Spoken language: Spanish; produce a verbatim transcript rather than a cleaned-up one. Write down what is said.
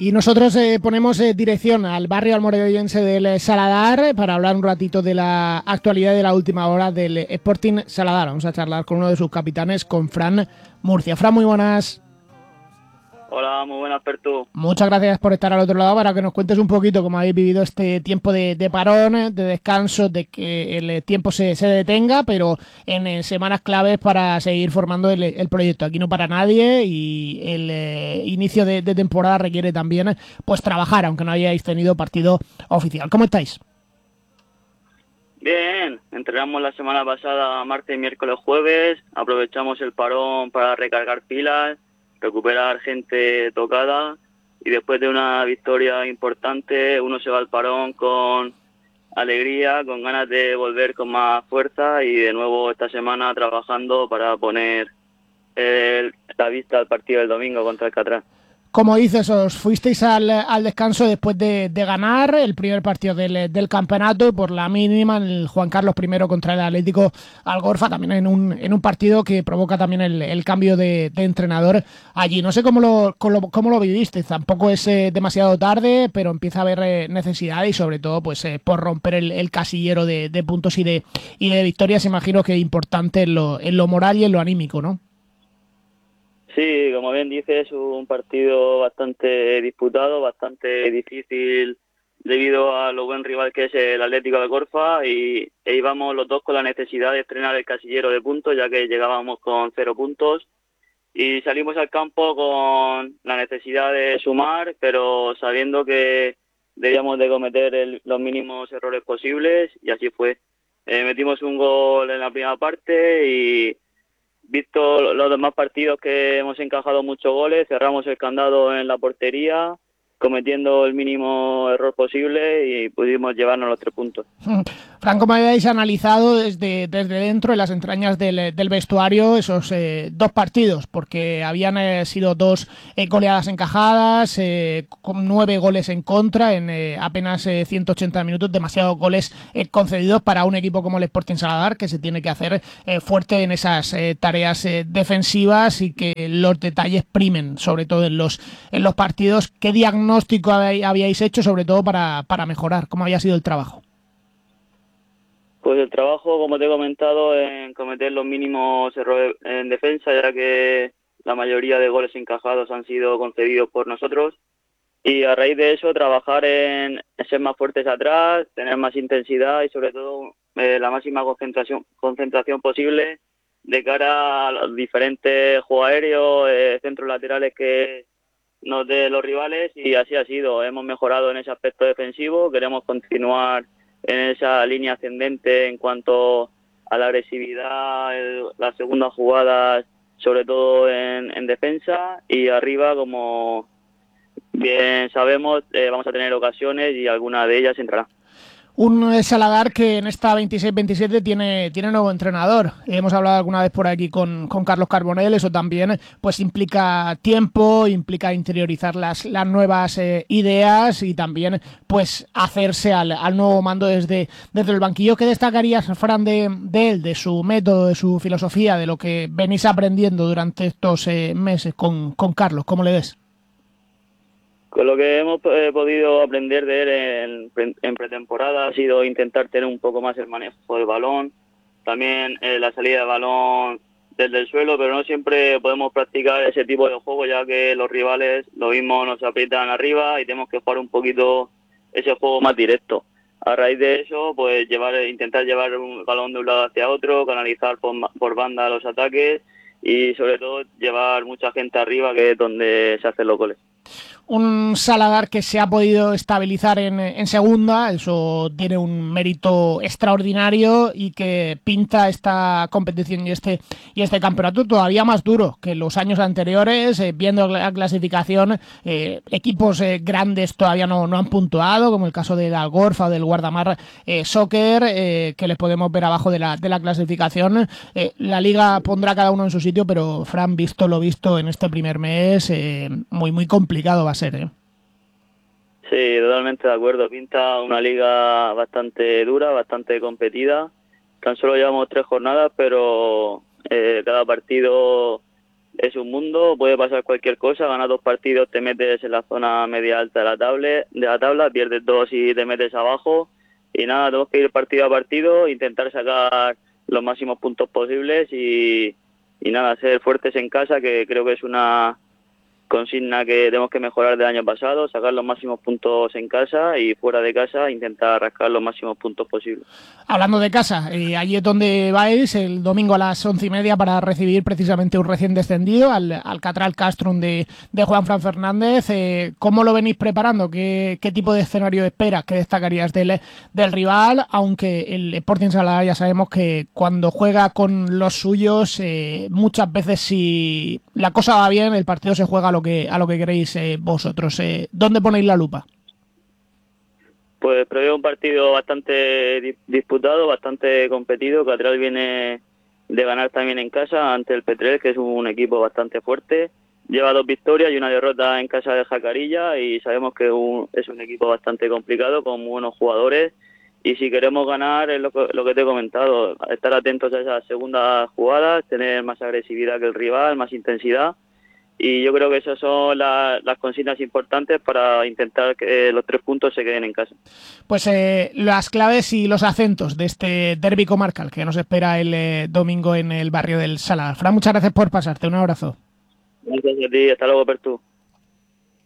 Y nosotros eh, ponemos eh, dirección al barrio almoradillense del eh, Saladar eh, para hablar un ratito de la actualidad de la última hora del eh, Sporting Saladar. Vamos a charlar con uno de sus capitanes, con Fran Murcia. Fran, muy buenas. Hola, muy buenas, Pertu. Muchas gracias por estar al otro lado para que nos cuentes un poquito cómo habéis vivido este tiempo de, de parón, de descanso, de que el tiempo se, se detenga, pero en, en semanas claves para seguir formando el, el proyecto. Aquí no para nadie y el eh, inicio de, de temporada requiere también pues trabajar, aunque no hayáis tenido partido oficial. ¿Cómo estáis? Bien, entrenamos la semana pasada martes, miércoles, jueves, aprovechamos el parón para recargar pilas, recuperar gente tocada y después de una victoria importante uno se va al parón con alegría, con ganas de volver con más fuerza y de nuevo esta semana trabajando para poner el, la vista al partido del domingo contra el Catrán. Como dices, os fuisteis al, al descanso después de, de ganar el primer partido del, del campeonato y por la mínima el Juan Carlos I contra el Atlético Algorfa, también en un, en un partido que provoca también el, el cambio de, de entrenador allí. No sé cómo lo, cómo, cómo lo viviste, tampoco es eh, demasiado tarde, pero empieza a haber eh, necesidad y sobre todo pues eh, por romper el, el casillero de, de puntos y de, y de victorias, imagino que es importante en lo, en lo moral y en lo anímico, ¿no? Sí, como bien dices, un partido bastante disputado, bastante difícil debido a lo buen rival que es el Atlético de Algorfa y e íbamos los dos con la necesidad de estrenar el casillero de puntos ya que llegábamos con cero puntos y salimos al campo con la necesidad de sumar, pero sabiendo que debíamos de cometer el, los mínimos errores posibles y así fue. Eh, metimos un gol en la primera parte y visto los demás partidos que hemos encajado muchos goles, cerramos el candado en la portería, cometiendo el mínimo error posible y pudimos llevarnos los tres puntos. Fran, ¿cómo habéis analizado desde, desde dentro, en las entrañas del, del vestuario, esos eh, dos partidos? Porque habían eh, sido dos eh, goleadas encajadas, eh, con nueve goles en contra en eh, apenas eh, ciento ochenta minutos, demasiados goles eh, concedidos para un equipo como el Sporting Saladar, que se tiene que hacer eh, fuerte en esas eh, tareas eh, defensivas y que los detalles primen, sobre todo en los, en los partidos. ¿Qué diagnóstico habíais hecho, sobre todo para, para mejorar? ¿Cómo había sido el trabajo? Pues el trabajo, como te he comentado, en cometer los mínimos errores en defensa, ya que la mayoría de goles encajados han sido concedidos por nosotros. Y a raíz de eso, trabajar en ser más fuertes atrás, tener más intensidad y sobre todo eh, la máxima concentración, concentración posible de cara a los diferentes juegos aéreos, eh, centros laterales que nos dé los rivales y así ha sido. Hemos mejorado en ese aspecto defensivo, queremos continuar en esa línea ascendente en cuanto a la agresividad, el, las segundas jugadas, sobre todo en, en defensa y arriba, como bien sabemos, eh, vamos a tener ocasiones y alguna de ellas entrará. Un Saladar que en esta veintiséis veintisiete tiene, tiene nuevo entrenador. Hemos hablado alguna vez por aquí con, con Carlos Carbonell. Eso también pues implica tiempo, implica interiorizar las, las nuevas eh, ideas y también pues hacerse al, al nuevo mando desde, desde el banquillo. ¿Qué destacarías, Fran, de, de él, de su método, de su filosofía, de lo que venís aprendiendo durante estos eh, meses con, con Carlos? ¿Cómo le ves? Con lo que hemos eh, podido aprender de él en, en pretemporada ha sido intentar tener un poco más el manejo del balón, también eh, la salida de balón desde el suelo, pero no siempre podemos practicar ese tipo de juego ya que los rivales lo mismo nos aprietan arriba y tenemos que jugar un poquito ese juego más directo. A raíz de eso, pues llevar, intentar llevar un balón de un lado hacia otro, canalizar por, por banda los ataques y sobre todo llevar mucha gente arriba, que es donde se hacen los goles. Un Saladar que se ha podido estabilizar en, en segunda, eso tiene un mérito extraordinario y que pinta esta competición y este y este campeonato todavía más duro que los años anteriores, eh, viendo la clasificación, eh, equipos eh, grandes todavía no, no han puntuado, como el caso del Algorfa o del Guardamar eh, Soccer, eh, que les podemos ver abajo de la, de la clasificación. Eh, la Liga pondrá cada uno en su sitio, pero Fran, visto lo visto en este primer mes, eh, muy muy complicado va a ser, ¿eh? Sí, totalmente de acuerdo. Pinta una liga bastante dura, bastante competida. Tan solo llevamos tres jornadas, pero eh, cada partido es un mundo, puede pasar cualquier cosa, ganas dos partidos, te metes en la zona media alta de la tabla, de la tabla, pierdes dos y te metes abajo, y nada, tenemos que ir partido a partido, intentar sacar los máximos puntos posibles y, y nada, ser fuertes en casa, que creo que es una consigna que tenemos que mejorar del año pasado, sacar los máximos puntos en casa y fuera de casa intentar rascar los máximos puntos posibles. Hablando de casa, eh, allí es donde vais el domingo a las once y media para recibir precisamente un recién descendido, al Alcatraz Castrum de, de Juanfran Fernández. Eh, ¿Cómo lo venís preparando? ¿Qué, qué tipo de escenario esperas? ¿Qué destacarías del, del rival? Aunque el Sporting Saladar ya sabemos que cuando juega con los suyos, eh, muchas veces si la cosa va bien, el partido se juega a lo que, a lo que queréis eh, vosotros. Eh, ¿Dónde ponéis la lupa? Pues preveo un partido bastante disputado, bastante competido. Catral viene de ganar también en casa ante el Petrel, que es un equipo bastante fuerte. Lleva dos victorias y una derrota en casa de Jacarilla y sabemos que un, es un equipo bastante complicado con muy buenos jugadores. Y si queremos ganar, es lo que, lo que te he comentado, estar atentos a esas segundas jugadas, tener más agresividad que el rival, más intensidad. Y yo creo que esas son la, las consignas importantes para intentar que los tres puntos se queden en casa. Pues eh, las claves y los acentos de este derbi comarcal que nos espera el eh, domingo en el barrio del Saladar. Fran, muchas gracias por pasarte. Un abrazo. Gracias a ti. Hasta luego, Pertú.